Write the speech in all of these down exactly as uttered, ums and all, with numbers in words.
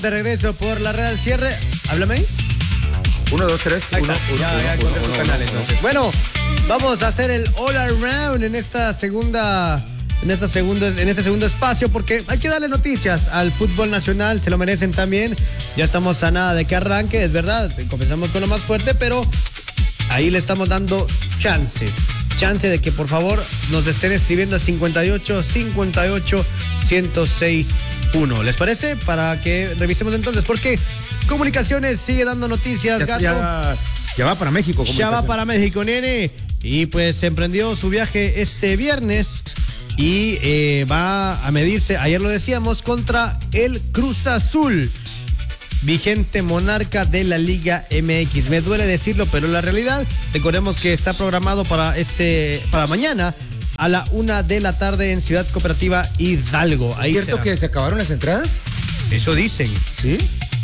De regreso por la red al cierre. Háblame ahí. Uno, dos, tres. Ahí Uno, está. uno, Ya, uno, ya uno, encontré uno, tu canal, uno, entonces. uno. Bueno, vamos a hacer el all around en esta segunda, en esta segunda, en este segundo espacio, porque hay que darle noticias al fútbol nacional, se lo merecen también. Ya estamos a nada de que arranque, es verdad. Comenzamos con lo más fuerte, pero ahí le estamos dando chance. Chance de que por favor nos estén escribiendo a cincuenta y ocho, cincuenta y ocho, ciento seis uno. ¿Les parece? Para que revisemos entonces, porque Comunicaciones sigue dando noticias, Ya, gato. ya, ya va para México. Ya va para México, nene. Y pues se emprendió su viaje este viernes y eh, va a medirse, ayer lo decíamos, contra el Cruz Azul, vigente monarca de la Liga M X. Me duele decirlo, pero la realidad, recordemos que está programado para este, para mañana a la una de la tarde en Ciudad Cooperativa Hidalgo. ¿Es Ahí cierto será. que se acabaron las entradas? Eso dicen. Sí.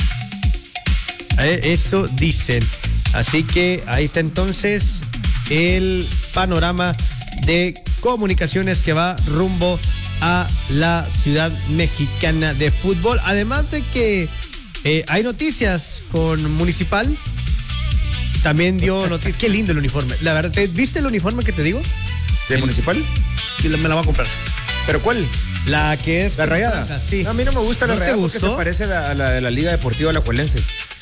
Eh, Eso dicen. Así que ahí está entonces el panorama de Comunicaciones que va rumbo a la ciudad mexicana de fútbol. Además de que eh, hay noticias con Municipal. También dio noticias. Qué lindo el uniforme. La verdad, ¿te- ¿viste el uniforme que te digo? ¿De El- Municipal? Sí, me la voy a comprar. ¿Pero cuál? La que es... ¿La rayada? Sí. No, a mí no me gusta la ¿No te rayada porque gustó? se parece a la, a la de la Liga Deportiva Alajuelense.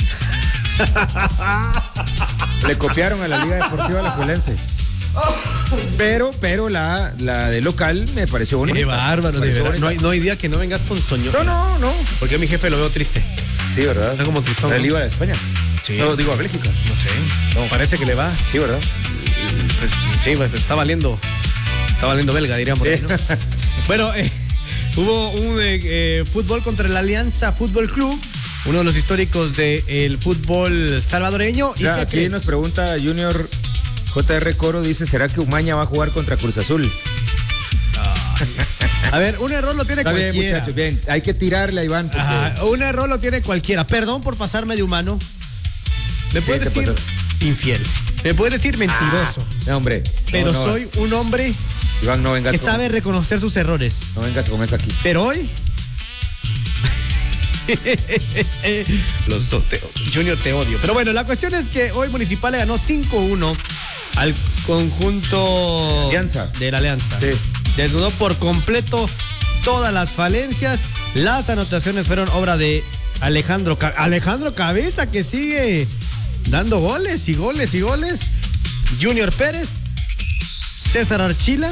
Le copiaron a la Liga Deportiva Alajuelense. Pero, pero la, la de local me pareció bonita. Qué bárbaro, Me de pareció verdad. No hay, bonita. no hay día que no vengas con soño. No, no, no. Porque a mi jefe lo veo triste. Sí, ¿verdad? Está como tristón. Él iba a España. Sí. No, digo a Bélgica. No sé. No, parece que le va. Sí, ¿verdad? Pues, sí, pues, está valiendo. Está valiendo belga, diríamos. ¿No? Bueno, eh, hubo un eh, eh, fútbol contra la Alianza Fútbol Club, uno de los históricos del fútbol salvadoreño. ¿Y Ya, qué aquí crees? nos pregunta Junior J R Coro, dice, ¿será que Umaña va a jugar contra Cruz Azul? A ver, un error lo tiene Está bien, cualquiera. muchachos, bien. Hay que tirarle a Iván. Porque... Ajá, un error lo tiene cualquiera. Perdón por pasarme de humano. ¿Me Sí, puedes te decir pasaste. infiel? ¿Me puedes decir mentiroso? No, hombre. Pero No, no, soy un hombre Iván, no vengas que con, sabe reconocer sus errores. no vengas con eso aquí. Pero hoy... Los te, Junior, te odio. Pero bueno, la cuestión es que hoy Municipal le ganó cinco uno al conjunto Alianza. de la Alianza. Sí. Desnudó por completo todas las falencias. Las anotaciones fueron obra de Alejandro Ca- Alejandro Cabeza, que sigue dando goles y goles y goles. Junior Pérez, César Archila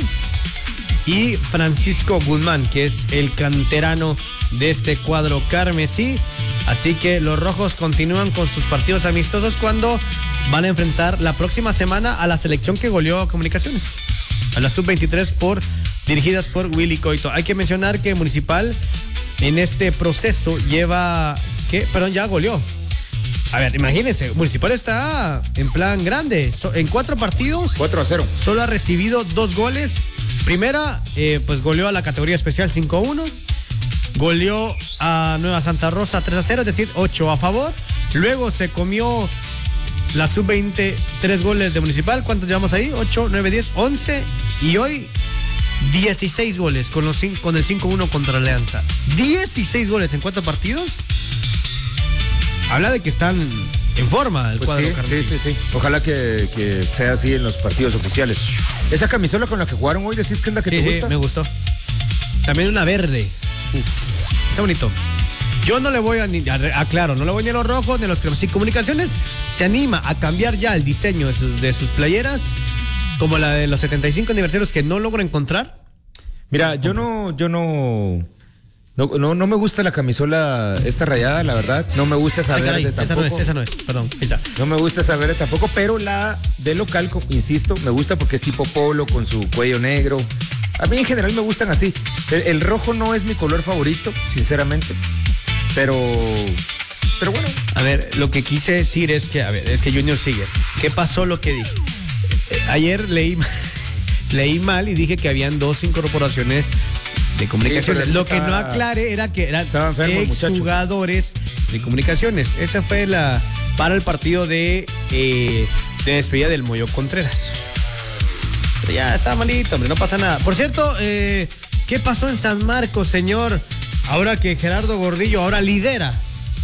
y Francisco Guzmán, que es el canterano de este cuadro carmesí. Así que los rojos continúan con sus partidos amistosos cuando van a enfrentar la próxima semana a la selección que goleó a Comunicaciones, a la sub veintitrés por, dirigidas por Willy Coito. Hay que mencionar que Municipal en este proceso lleva, ¿qué? Perdón, ya goleó. A ver, imagínense, Municipal está en plan grande. So- en cuatro partidos cuatro a cero. solo ha recibido dos goles. Primera, eh, pues goleó a la categoría especial cinco a uno. Goleó a Nueva Santa Rosa tres a cero, es decir, ocho a favor. Luego se comió la sub veinte, tres goles de Municipal. ¿Cuántos llevamos ahí? ocho, nueve, diez, once. Y hoy, dieciséis goles con, los, cin- con el cinco uno contra Alianza. dieciséis goles en cuatro partidos. Habla de que están en forma el Pues cuadro sí, carmesí. sí, sí, sí. Ojalá que, que sea así en los partidos oficiales. Esa camisola con la que jugaron hoy, ¿decís que es la que Sí, te sí, gusta? me gustó. También una verde. Está bonito. Yo no le voy a ni, a- aclaro, no le voy ni a los rojos ni a los cremos. Si Comunicaciones se anima a cambiar ya el diseño de sus, de sus playeras, como la de los setenta y cinco aniversarios que no logro encontrar. Mira, yo no, yo no, no, no, no me gusta la camisola esta rayada, la verdad. No me gusta esa Ay, caray, verde esa no tampoco. es, esa no es, perdón, esa. No me gusta esa verde tampoco, pero la de local, co- insisto, me gusta porque es tipo polo con su cuello negro. A mí en general me gustan así. El, el rojo no es mi color favorito, sinceramente. Pero, pero bueno. A ver, lo que quise decir es que, a ver, es que Junior sigue. ¿Qué pasó lo que dije? Eh, ayer leí, leí mal y dije que habían dos incorporaciones de Comunicaciones. Sí, pero lo que no estaba- aclaré era que eran estaba enfermo el muchacho. exjugadores de Comunicaciones. Esa fue la para el partido de, eh, de despedida del Moyo Contreras. Pero ya está malito, hombre, no pasa nada. Por cierto, eh, ¿qué pasó en San Marcos, señor? Ahora que Gerardo Gordillo ahora lidera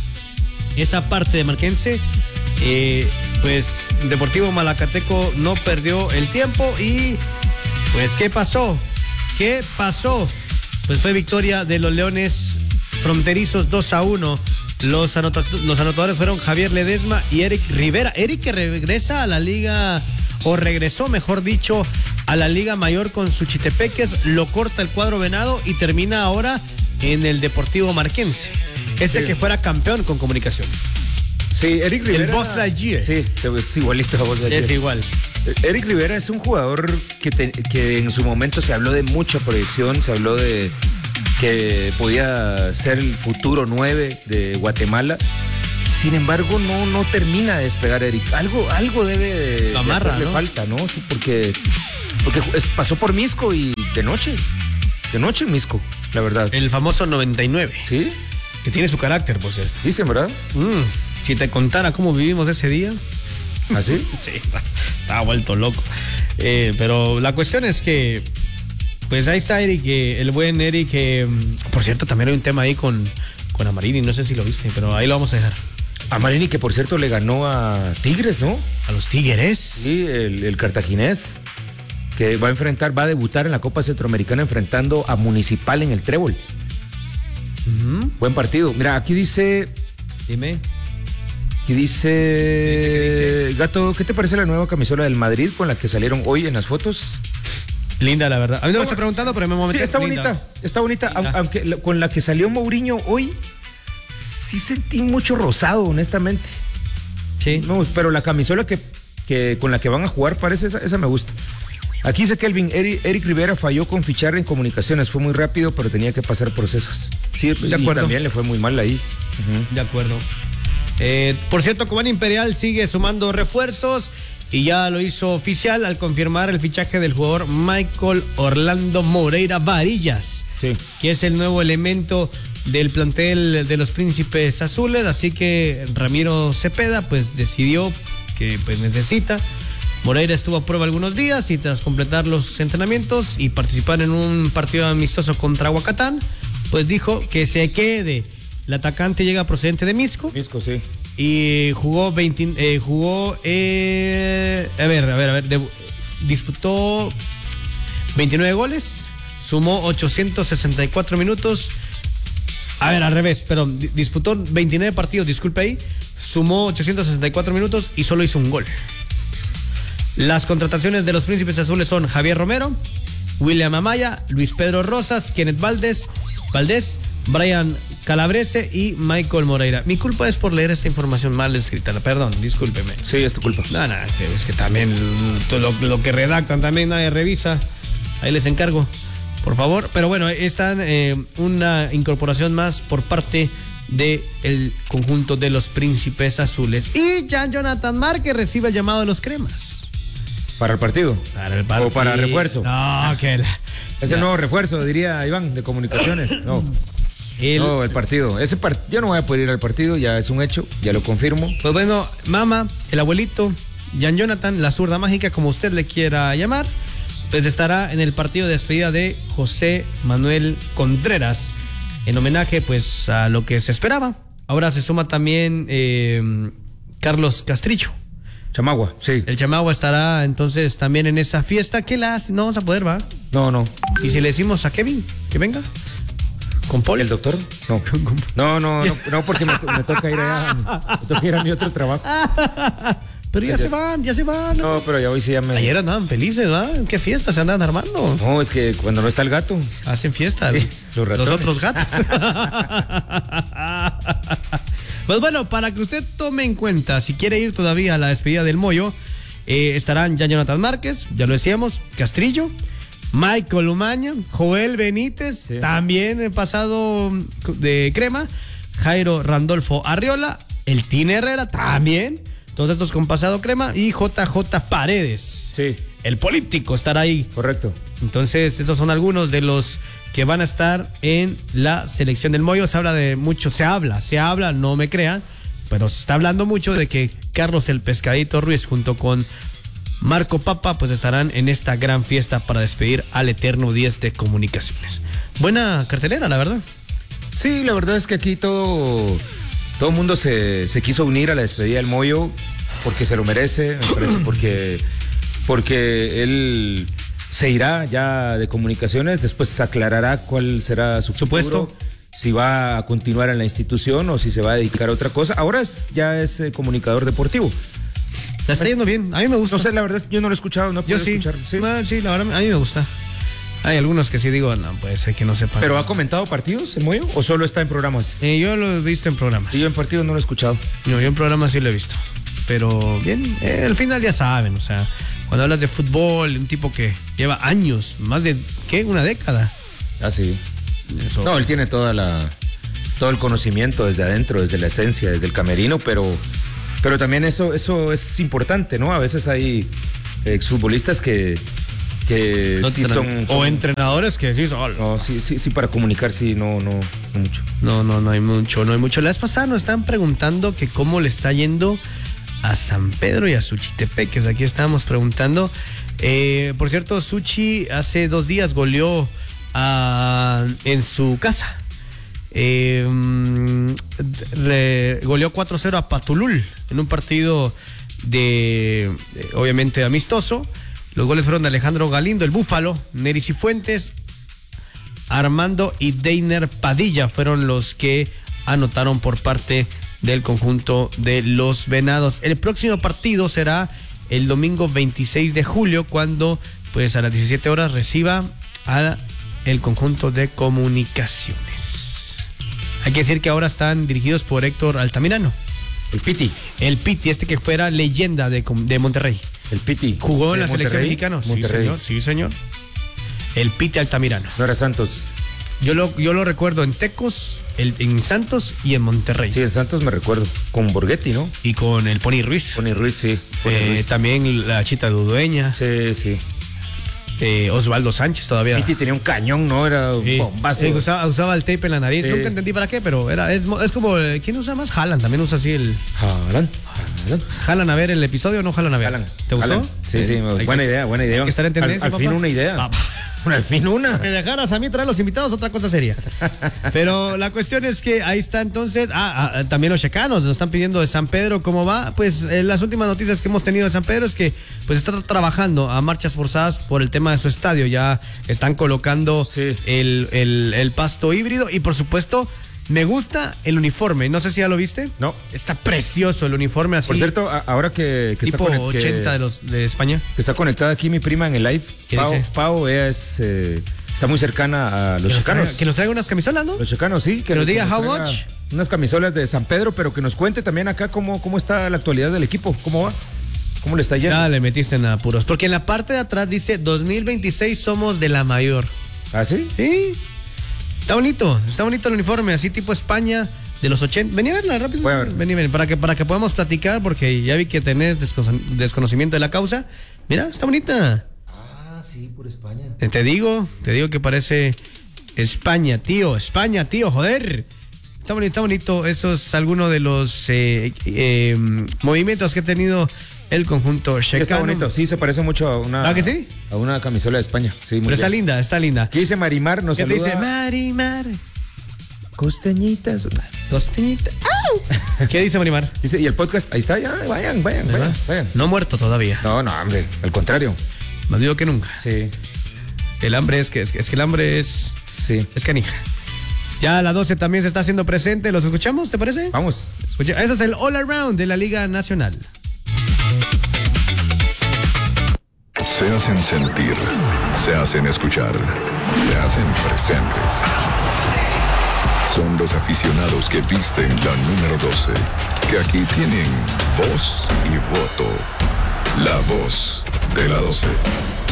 esa parte de Marquense. Eh, pues Deportivo Malacateco no perdió el tiempo y pues ¿qué pasó? ¿Qué pasó? Pues fue victoria de los Leones Fronterizos dos a uno. Los, anota- los anotadores fueron Javier Ledesma y Eric Rivera. Eric que regresa a la liga, o regresó mejor dicho, a la Liga Mayor con Suchitepeques, lo corta el cuadro venado y termina ahora en el Deportivo Marquense. Este sí, que fuera campeón con Comunicaciones. Sí, Eric Rivera. El Boss Lightyear. Sí, es igualito a Boss Lightyear. Es igual. Eric Rivera es un jugador que, te, que en su momento se habló de mucha proyección, se habló de que podía ser el futuro nueve de Guatemala. Sin embargo, no, no termina de despegar Eric. Algo, algo debe de, Lo amarra, de hacerle ¿no? falta, ¿no? Sí, porque, porque pasó por Misco y de noche. De noche en Misco, la verdad. El famoso noventa y nueve. ¿Sí? Que tiene su carácter, por cierto. Dicen, ¿verdad? Mm, si te contara cómo vivimos ese día. ¿Ah, sí? Sí, estaba vuelto loco. Eh, pero la cuestión es que, pues ahí está Eric, eh, el buen Eric. Eh, por cierto, también hay un tema ahí con, con Amarini, no sé si lo viste, pero ahí lo vamos a dejar. Amarini, que por cierto le ganó a Tigres, ¿no? A los Tigres. Sí, el, el cartaginés, que va a enfrentar, va a debutar en la Copa Centroamericana enfrentando a Municipal en el Trébol. Uh-huh. Buen partido. Mira, aquí dice... Dime. Aquí dice... ¿Qué dice? Gato, ¿qué te parece la nueva camisola del Madrid con la que salieron hoy en las fotos? Linda, la verdad. A mí no me está preguntando, pero me momento. Sí, está linda. bonita. Está bonita. Linda. Aunque la, con la que salió Mourinho hoy, sí sentí mucho rosado, honestamente. Sí. No, pero la camisola que, que con la que van a jugar parece esa, esa me gusta. Aquí dice Kelvin, Eric, Eric Rivera falló con fichar en Comunicaciones, fue muy rápido, pero tenía que pasar procesos. Sí, de acuerdo. Y también le fue muy mal ahí. Uh-huh. De acuerdo. Eh, por cierto, Cobán Imperial sigue sumando refuerzos y ya lo hizo oficial al confirmar el fichaje del jugador Michael Orlando Moreira Varillas, sí, que es el nuevo elemento del plantel de los Príncipes Azules. Así que Ramiro Cepeda pues decidió que pues necesita. Moreira estuvo a prueba algunos días y tras completar los entrenamientos y participar en un partido amistoso contra Huacatán, pues dijo que se quede. El atacante llega procedente de Misco. Misco, sí. Y jugó veinte, eh, jugó eh, a ver, a ver, a ver, de, disputó veintinueve goles, sumó ochocientos sesenta y cuatro minutos. A ver, al revés, perdón, disputó veintinueve partidos, disculpe ahí, sumó ochocientos sesenta y cuatro minutos y solo hizo un gol. Las contrataciones de los Príncipes Azules son Javier Romero, William Amaya, Luis Pedro Rosas, Kenneth Valdés, Valdés, Brian Calabrese y Michael Moreira. Mi culpa es por leer esta información mal escrita, perdón, discúlpeme. Sí, es tu culpa. No, no, es que también lo, lo que redactan también nadie revisa. Ahí les encargo, por favor. Pero bueno, está eh, una incorporación más por parte del conjunto de los Príncipes Azules. Y ya Jonathan Márquez recibe el llamado de los cremas. ¿Para el partido? Para el partido. ¿O para refuerzo? No, que la... Es el nuevo refuerzo, diría Iván, de Comunicaciones. No. El... No, el partido. Ese part... Yo no voy a poder ir al partido, ya es un hecho, ya lo confirmo. Pues bueno, mamá, el abuelito, Jan Jonathan, la zurda mágica, como usted le quiera llamar, pues estará en el partido de despedida de José Manuel Contreras, en homenaje pues a lo que se esperaba. Ahora se suma también eh, Carlos Castrillo. Chamagua, sí. El Chamagua estará entonces también en esa fiesta. ¿Qué la hace? No vamos a poder, ¿va? No, no. ¿Y si le decimos a Kevin que venga? ¿Con Paul? ¿El doctor? No. No, no, no, no porque me, me toca ir allá. Me toca ir a mi otro trabajo. Pero ya, ya se van, ya se van. No, no, pero ya hoy sí ya me... Ayer andaban felices, ¿va? ¿Qué fiesta se andan armando? No, es que cuando no está el gato. Hacen fiesta. Sí, los, los otros gatos. Pues bueno, para que usted tome en cuenta, si quiere ir todavía a la despedida del Moyo, eh, estarán ya Jonathan Márquez, ya lo decíamos, Castrillo, Michael Umaña, Joel Benítez, sí, también he pasado de crema, Jairo Randolfo Arriola, el Tine Herrera también, todos estos con pasado crema, y J J Paredes. Sí. El político estará ahí. Correcto. Entonces, esos son algunos de los que van a estar en la selección del Moyo. Se habla de mucho, se habla, se habla, no me crean, pero se está hablando mucho de que Carlos el Pescadito Ruiz junto con Marco Papa pues estarán en esta gran fiesta para despedir al eterno diez de Comunicaciones. Buena cartelera, la verdad. Sí, la verdad es que aquí todo todo el mundo se, se quiso unir a la despedida del Moyo porque se lo merece, me parece, porque, porque él se irá ya de comunicaciones, después se aclarará cuál será su supuesto, si va a continuar en la institución o si se va a dedicar a otra cosa. Ahora es, ya es eh, comunicador deportivo. La está yendo bien, a mí me gusta. No sé, la verdad, yo no lo he escuchado, no he podido yo sí. escucharlo. ¿Sí? Ah, sí, la verdad, a mí me gusta. Hay algunos que sí digo, no, puede ser que no sepan. ¿Pero ha comentado partidos, el Moyo, o solo está en programas? Eh, yo lo he visto en programas. Sí, yo en partidos no lo he escuchado. No, yo en programas sí lo he visto. Pero bien, eh, al final ya saben, o sea, cuando hablas de fútbol, un tipo que lleva años, más de, ¿qué? Una década. Ah, sí. Eso. No, él tiene toda la, todo el conocimiento desde adentro, desde la esencia, desde el camerino, pero, pero también eso, eso es importante, ¿no? A veces hay exfutbolistas que... que no sí son, son, o entrenadores que sí son. No, sí, sí, sí, para comunicar sí, no, no, no mucho. No, no, no hay mucho, no hay mucho. La vez pasada nos están preguntando que cómo le está yendo a San Pedro y a Suchitepeques. Aquí estábamos preguntando. Eh, por cierto, Suchi hace dos días goleó a, en su casa. Eh, re, goleó cuatro cero a Patulul en un partido de, de obviamente amistoso. Los goles fueron de Alejandro Galindo, el Búfalo, Nery Cifuentes, Armando y Deiner Padilla fueron los que anotaron por parte del conjunto de los Venados. El próximo partido será el domingo veintiséis de julio, cuando pues a las diecisiete horas reciba a el conjunto de Comunicaciones. Hay que decir que ahora están dirigidos por Héctor Altamirano. El Piti. El Piti, este que fuera leyenda de, de Monterrey. El Piti. ¿Jugó en la Monterrey, selección mexicana? Sí, señor. Sí, señor. El Piti Altamirano. No era Santos. Yo lo, yo lo recuerdo en Tecos, el, en Santos y en Monterrey. Sí, en Santos me recuerdo. Con Borghetti, ¿no? Y con el Pony Ruiz. Pony Ruiz, sí. Pony eh, Ruiz. También la Chita Dudueña. Sí, sí. Eh, Osvaldo Sánchez todavía. Piti tenía un cañón, ¿no? Era un sí. bombazo. Sí, usaba, usaba el tape en la nariz. Sí. Nunca entendí para qué, pero era es, es como. ¿Quién usa más? Haaland. También usa así el. Haaland. Haaland. ¿Jalan a ver el episodio o no jalan a ver? Haaland. ¿Te gustó? Haaland. Sí, sí, Hay buena que, idea, buena idea. Hay que estar en tendencia, Al, al fin una idea. Papá. Al fin una. Me dejaras a mí traer los invitados, otra cosa sería. Pero la cuestión es que ahí está entonces. Ah, ah también los checanos nos están pidiendo de San Pedro cómo va. Pues eh, las últimas noticias que hemos tenido de San Pedro es que pues está trabajando a marchas forzadas por el tema de su estadio. Ya están colocando sí. el, el, el pasto híbrido y por supuesto me gusta el uniforme. No sé si ya lo viste. No. Está precioso el uniforme así. Por cierto, a, ahora que, que tipo está ochenta que, de los de España. Que está conectada aquí mi prima en el live. ¿Qué Pau, dice? Pau, ella es eh, está muy cercana a los que checanos. Nos traiga, que nos traiga unas camisolas, ¿no? Los checanos, sí. Que nos diga que how traiga much. Unas camisolas de San Pedro, pero que nos cuente también acá cómo, cómo está la actualidad del equipo, cómo va, cómo le está yendo. Ya le metiste en apuros. Porque en la parte de atrás dice dos mil veintiséis somos de la mayor. ¿Ah, sí? Sí. Está bonito, está bonito el uniforme, así tipo España de los ochenta. Vení a verla rápido. Voy a ver. Vení, vení, para que, para que podamos platicar, porque ya vi que tenés descono- desconocimiento de la causa. Mira, está bonita. Ah, sí, por España. Eh, Te digo, te digo que parece España, tío, España, tío, joder. Está bonito, está bonito. Eso es alguno de los eh, eh, movimientos que ha tenido el conjunto checano. Sí, está bonito, sí, se parece mucho a una. ¿Ah, que sí? A una camisola de España. Sí, muy Pero está bien. linda, está linda. ¿Qué dice Marimar? Nos ¿Qué te saluda. dice? Marimar. Costeñitas. Costeñita. ¡Au! ¿Qué dice Marimar? Dice, y el podcast, ahí está, ya, vayan, vayan, vayan, vayan. No muerto todavía. No, no, hombre, al contrario. Más vivo que nunca. Sí, El hambre es que es, que- es que el hambre es, sí. es canija. Ya a las doce también se está haciendo presente. ¿Los escuchamos, te parece? Vamos. Escucha, eso es el All Around de la Liga Nacional. Se hacen sentir, se hacen escuchar, se hacen presentes. Son los aficionados que visten la número doce, que aquí tienen voz y voto. La voz de la doce.